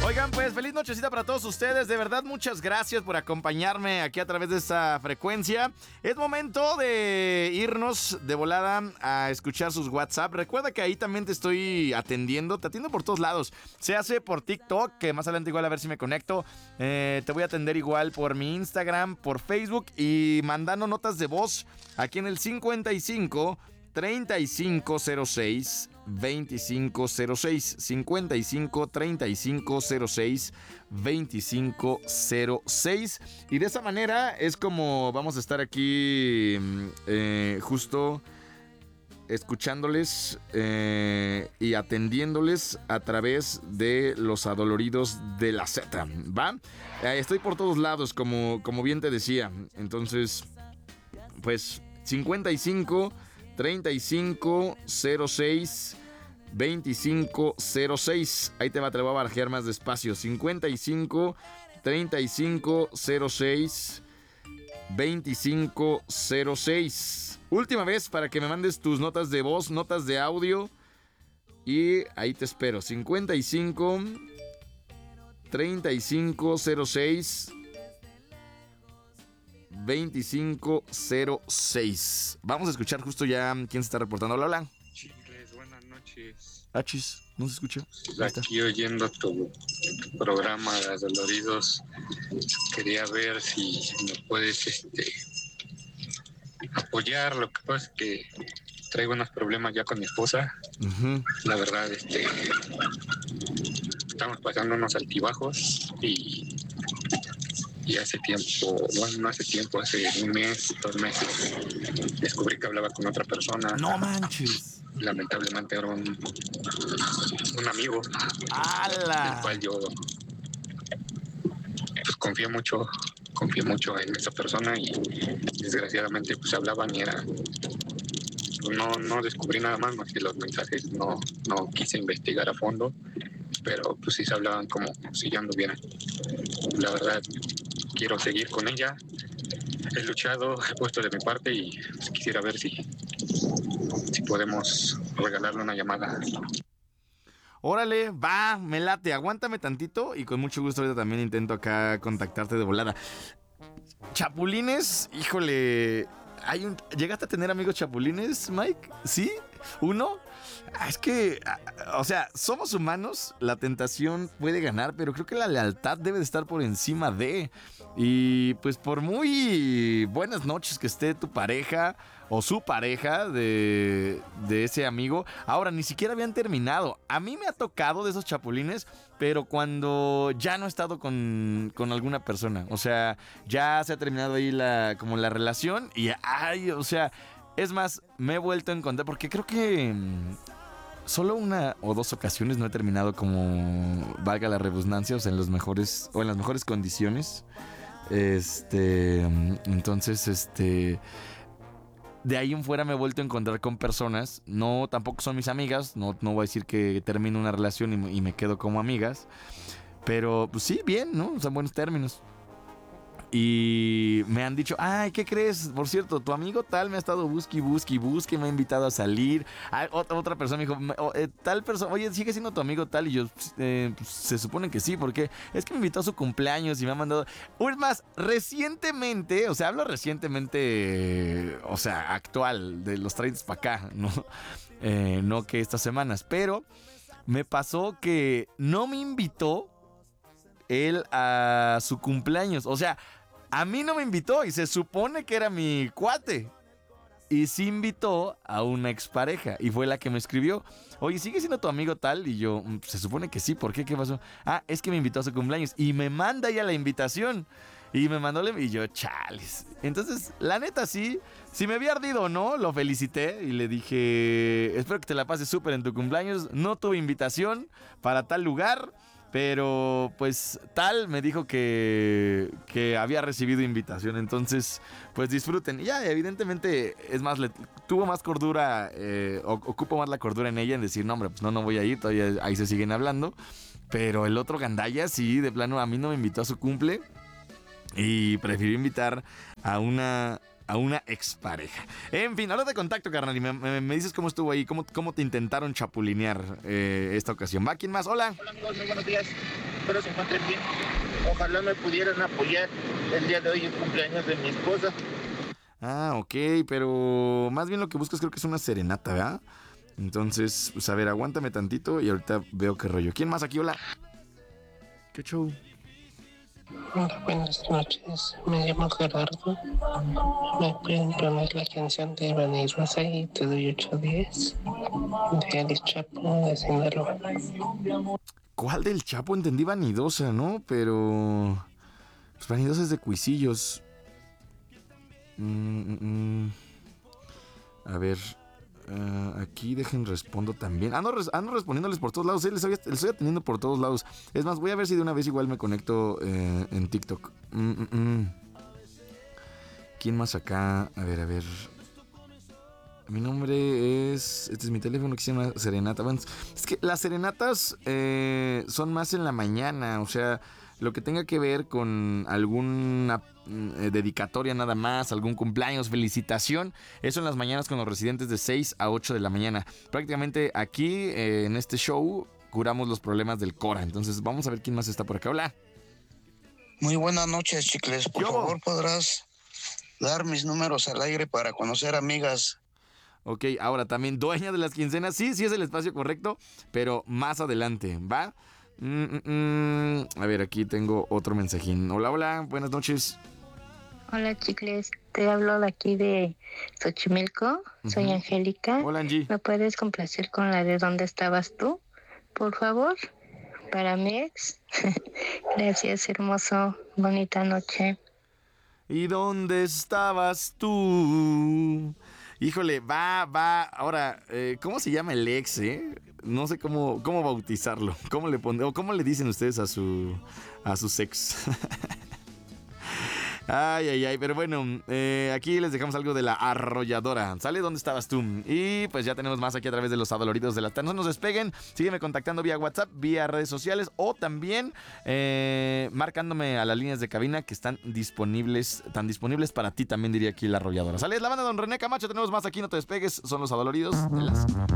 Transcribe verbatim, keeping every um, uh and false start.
Oigan, pues feliz nochecita para todos ustedes. De verdad, muchas gracias por acompañarme aquí a través de esta frecuencia. Es momento de irnos de volada a escuchar sus WhatsApp. Recuerda que ahí también te estoy atendiendo. Te atiendo por todos lados. Se hace por TikTok, que más adelante igual a ver si me conecto. Eh, te voy a atender igual por mi Instagram, por Facebook y mandando notas de voz aquí en el cincuenta y cinco treinta y cinco cero seis veinticinco cero seis cincuenta y cinco treinta y cinco cero seis veinticinco cero seis. Y de esa manera es como vamos a estar aquí eh, justo escuchándoles eh, y atendiéndoles a través de los adoloridos de la Z, ¿va? Eh, estoy por todos lados, como, como bien te decía. Entonces, pues cincuenta y cinco treinta y cinco cero seis veinticinco cero seis. Ahí te va, te lo voy a barajear más despacio. cincuenta y cinco treinta y cinco cero seis veinticinco cero seis. Última vez para que me mandes tus notas de voz, notas de audio. Y ahí te espero. cincuenta y cinco treinta y cinco cero seis veinticinco cero seis. Vamos a escuchar justo ya quién se está reportando. Hola, hola. Chicles, buenas noches. Achis, ¿no se escucha? Aquí oyendo tu, tu programa de Adoloridos, quería ver si me puedes este, apoyar. Lo que pasa es que traigo unos problemas ya con mi esposa. Uh-huh. La verdad, este, estamos pasando unos altibajos y Y hace tiempo, bueno, no hace tiempo, hace un mes, dos meses, descubrí que hablaba con otra persona. ¡No manches! Lamentablemente era un, un amigo. ¡Hala! El cual yo pues, confié mucho, confié mucho en esa persona y desgraciadamente pues hablaban y era... No, no descubrí nada más más que los mensajes, no, no quise investigar a fondo, pero pues sí se hablaban como si ya anduvieran. La verdad, quiero seguir con ella. He luchado, he puesto de mi parte y pues, quisiera ver si, si podemos regalarle una llamada. Órale, va, me late, aguántame tantito y con mucho gusto ahorita también intento acá contactarte de volada. Chapulines, híjole, hay un, ¿llegaste a tener amigos chapulines, Mike? ¿Sí? ¿Uno? Es que, o sea, somos humanos, la tentación puede ganar, pero creo que la lealtad debe de estar por encima de. Y pues por muy buenas noches que esté tu pareja o su pareja de, de ese amigo, ahora ni siquiera habían terminado. A mí me ha tocado de esos chapulines, pero cuando ya no he estado con, con alguna persona. O sea, ya se ha terminado ahí la, como la relación y, ay, o sea... Es más, me he vuelto a encontrar, porque creo que mmm, solo una o dos ocasiones no he terminado como, valga la redundancia, o sea, en los mejores, o en las mejores condiciones. Este, entonces, este, de ahí en fuera me he vuelto a encontrar con personas, no, tampoco son mis amigas, no, no voy a decir que termino una relación y, y me quedo como amigas, pero pues sí, bien, ¿no? O sea, en buenos términos. Y me han dicho, ay, ¿qué crees? Por cierto, tu amigo tal me ha estado busque, busque, busque, me ha invitado a salir. Ay, otra, otra persona me dijo, oh, eh, tal persona, oye, ¿sigue siendo tu amigo tal? Y yo, eh, pues, se supone que sí, porque es que me invitó a su cumpleaños y me ha mandado... Es más, recientemente, o sea, hablo recientemente, o sea, actual, de los treinta para acá, ¿no? Eh, no que estas semanas, pero me pasó que no me invitó él a su cumpleaños, o sea... A mí no me invitó y se supone que era mi cuate. Y sí invitó a una expareja y fue la que me escribió. Oye, ¿sigue siendo tu amigo tal? Y yo, se supone que sí, ¿por qué? ¿Qué pasó? Ah, es que me invitó a su cumpleaños y me manda ella la invitación. Y me mandó, y yo, chales. Entonces, la neta sí, si me había ardido o no, lo felicité y le dije, espero que te la pases súper en tu cumpleaños. No tuve invitación para tal lugar. Pero pues tal me dijo que, que había recibido invitación. Entonces pues disfruten. Y ya evidentemente es más, le, tuvo más cordura, eh, ocupo más la cordura en ella en decir, no hombre, pues no, no voy a ir. Todavía ahí se siguen hablando. Pero el otro gandalla sí, de plano a mí no me invitó a su cumple. Y prefirió invitar a una... a una expareja. En fin, ahora te contacto, carnal, y me, me, me dices cómo estuvo ahí, cómo, cómo te intentaron chapulinear eh, esta ocasión. ¿Va? ¿Quién más? Hola. Hola, amigos, muy buenos días. espero se encuentren bien. Ojalá me pudieran apoyar. El día de hoy es cumpleaños de mi esposa. Ah, ok, pero más bien lo que buscas creo que es una serenata, ¿verdad? Entonces, pues a ver, aguántame tantito y ahorita veo qué rollo. ¿Quién más aquí? Hola. ¿Qué show? Hola, buenas noches. Me llamo Gerardo. ¿Me pueden poner la canción de Vanidosa y Te doy ocho diez? De El Chapo de Sinaloa. ¿Cuál del Chapo? Entendí Vanidosa, ¿no? Pero... Pues Vanidosa es de Cuisillos. Mm, mm, mm. A ver... Uh, aquí dejen respondo también. Ando, res, ando respondiéndoles por todos lados. ¿eh? Les, estoy, les estoy atendiendo por todos lados. Es más, voy a ver si de una vez igual me conecto eh, en TikTok. Mm, mm, mm. ¿Quién más acá? A ver, a ver. Mi nombre es... Este es mi teléfono que se llama Serenata. Bueno, es que las serenatas eh, son más en la mañana. O sea, lo que tenga que ver con alguna eh, dedicatoria nada más, algún cumpleaños, felicitación, eso en las mañanas con los residentes de seis a ocho de la mañana. Prácticamente aquí eh, en este show curamos los problemas del Cora. Entonces vamos a ver quién más está por acá. Hola. Muy buenas noches, chicles. Por Yo. favor, podrás dar mis números al aire para conocer amigas. Ok, ahora también dueña de las quincenas. Sí, sí es el espacio correcto, pero más adelante, ¿va? Mm, mm, mm. A ver, aquí tengo otro mensajín. Hola, hola, buenas noches. Hola, chicles. Te hablo de aquí de Xochimilco. Soy Ujú. Angélica. Hola, Angie. ¿Me puedes complacer con la de ¿Dónde estabas tú? Por favor, para mi ex. Gracias, hermoso. Bonita noche. ¿Y dónde estabas tú? Híjole, va, va. Ahora, eh, ¿cómo se llama el ex, eh? No sé cómo, cómo bautizarlo. ¿Cómo le pon- o cómo le dicen ustedes a su a sus ex? Ay, ay, ay, pero bueno, eh, aquí les dejamos algo de La Arrolladora. ¿Sale? ¿Dónde estabas tú? Y pues ya tenemos más aquí a través de los adoloridos de la tarde. No nos despeguen, sígueme contactando vía WhatsApp, vía redes sociales o también eh, marcándome a las líneas de cabina que están disponibles, tan disponibles para ti también diría aquí La Arrolladora. ¿Sale? Es la banda Don René Camacho, tenemos más aquí, no te despegues, son los adoloridos de las...